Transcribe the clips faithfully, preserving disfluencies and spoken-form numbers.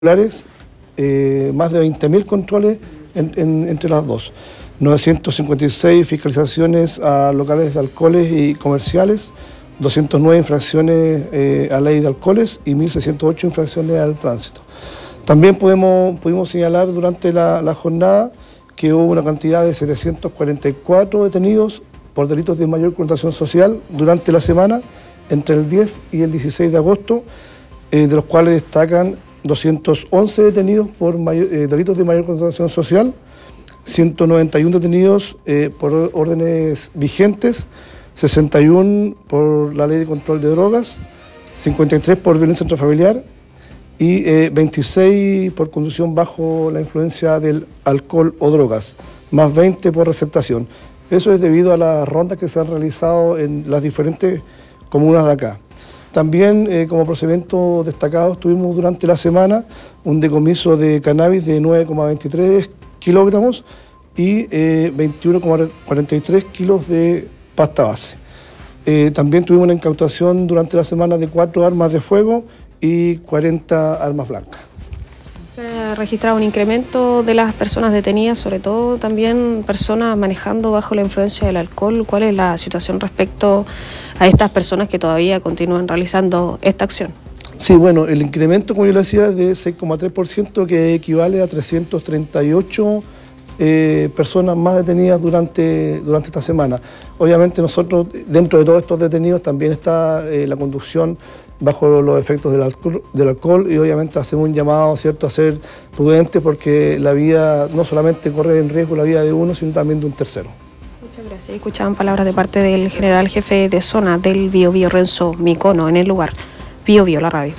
eh, más de veinte mil controles en, en, entre las dos. novecientas cincuenta y seis fiscalizaciones a locales de alcoholes y comerciales, doscientas nueve infracciones eh, a ley de alcoholes y mil seiscientas ocho infracciones al tránsito. También podemos, pudimos señalar durante la, la jornada que hubo una cantidad de setecientos cuarenta y cuatro detenidos por delitos de mayor connotación social durante la semana, entre el diez y el dieciséis de agosto, eh, de los cuales destacan doscientos once detenidos por mayor, eh, delitos de mayor connotación social, ciento noventa y uno detenidos eh, por órdenes vigentes, sesenta y uno por la ley de control de drogas, cincuenta y tres por violencia intrafamiliar y eh, veintiséis por conducción bajo la influencia del alcohol o drogas, más veinte por receptación. Eso es debido a las rondas que se han realizado en las diferentes comunas de acá. También, eh, como procedimientos destacados, tuvimos durante la semana un decomiso de cannabis de nueve coma veintitrés kilogramos y eh, veintiuno coma cuarenta y tres kilos de pasta base. Eh, también tuvimos una incautación durante la semana de cuatro armas de fuego y cuarenta armas blancas. Se ha registrado un incremento de las personas detenidas, sobre todo también personas manejando bajo la influencia del alcohol. ¿Cuál es la situación respecto a estas personas que todavía continúan realizando esta acción? Sí, bueno, el incremento, como yo le decía, es de seis coma tres por ciento, que equivale a trescientas treinta y ocho eh, personas más detenidas durante, durante esta semana. Obviamente nosotros, dentro de todos estos detenidos, también está eh, la conducción bajo los efectos del alcohol, del alcohol y obviamente hacemos un llamado, ¿cierto?, a ser prudentes porque la vida no solamente corre en riesgo la vida de uno, sino también de un tercero. Muchas gracias. Escuchaban palabras de parte del general jefe de zona del Biobío, Renzo Micono, en el lugar. Biobío, la radio.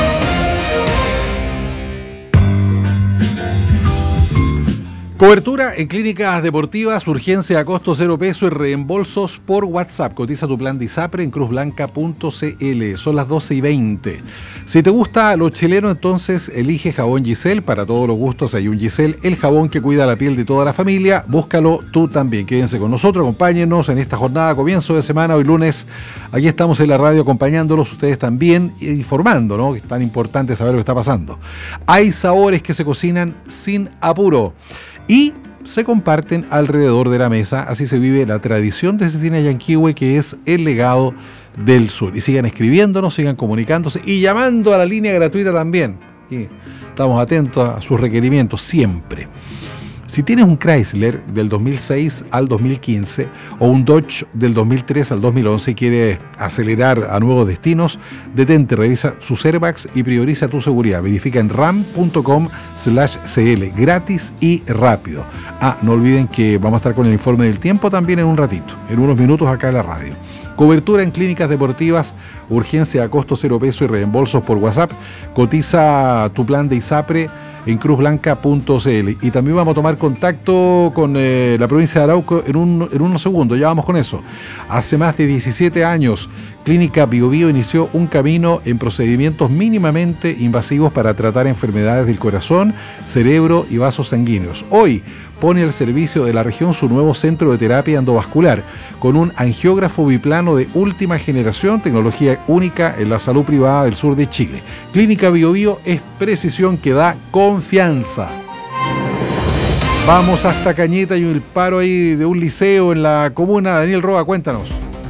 Cobertura en clínicas deportivas, urgencia a costo cero peso y reembolsos por WhatsApp. Cotiza tu plan de ISAPRE en cruz blanca punto c l. Son las doce y veinte. Si te gusta lo chileno, entonces elige jabón Giselle. Para todos los gustos hay un Giselle, el jabón que cuida la piel de toda la familia. Búscalo tú también. Quédense con nosotros, acompáñenos en esta jornada, comienzo de semana, hoy lunes. Aquí estamos en la radio acompañándolos, ustedes también, informando, ¿no? Que es tan importante saber lo que está pasando. Hay sabores que se cocinan sin apuro y se comparten alrededor de la mesa. Así se vive la tradición de Cecina Yanquihue, que es el legado del sur. Y sigan escribiéndonos, sigan comunicándose y llamando a la línea gratuita también. Y estamos atentos a sus requerimientos siempre. Si tienes un Chrysler del dos mil seis al dos mil quince o un Dodge del dos mil tres al dos mil once y quieres acelerar a nuevos destinos, detente, revisa sus airbags y prioriza tu seguridad. Verifica en ram punto com slash cl, gratis y rápido. Ah, no olviden que vamos a estar con el informe del tiempo también en un ratito, en unos minutos acá en la radio. Cobertura en clínicas deportivas, urgencia a costo cero peso y reembolsos por WhatsApp. Cotiza tu plan de ISAPRE en cruz blanca punto c l. Y también vamos a tomar contacto con eh, la provincia de Arauco en, un, en unos segundos, ya vamos con eso. Hace más de diecisiete años, Clínica Biobío inició un camino en procedimientos mínimamente invasivos para tratar enfermedades del corazón, cerebro y vasos sanguíneos. Hoy pone al servicio de la región su nuevo centro de terapia endovascular, con un angiógrafo biplano de última generación, tecnología única en la salud privada del sur de Chile. Clínica Biobío es precisión que da confianza. Vamos hasta Cañete, y el paro ahí de un liceo en la comuna. Daniel Roa, cuéntanos.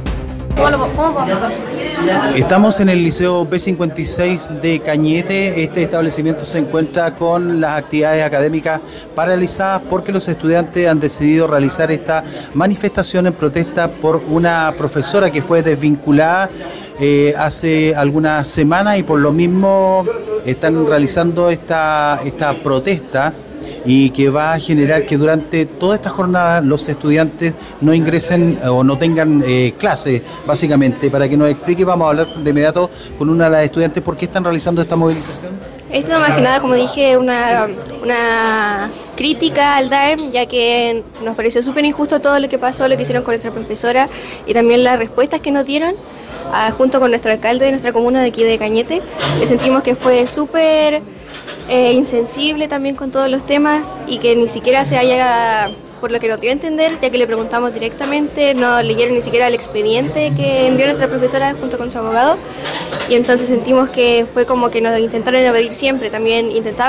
Estamos en el Liceo B cincuenta y seis de Cañete. Este establecimiento se encuentra con las actividades académicas paralizadas porque los estudiantes han decidido realizar esta manifestación en protesta por una profesora que fue desvinculada eh, hace algunas semanas, y por lo mismo están realizando esta, esta protesta, y que va a generar que durante toda esta jornada los estudiantes no ingresen o no tengan eh, clases, básicamente. Para que nos explique, vamos a hablar de inmediato con una de las estudiantes. ¿Por qué están realizando esta movilización? Esto más que nada, como dije, una, una crítica al D A E M, ya que nos pareció súper injusto todo lo que pasó, lo que hicieron con nuestra profesora y también las respuestas que nos dieron, uh, junto con nuestro alcalde de nuestra comuna de aquí de Cañete, que sentimos que fue súper eh, insensible también con todos los temas y que ni siquiera se haya, por lo que nos dio a entender, ya que le preguntamos directamente, no leyeron ni siquiera el expediente que envió nuestra profesora junto con su abogado. y entonces sentimos que fue como que nos intentaron evadir siempre. También intentaban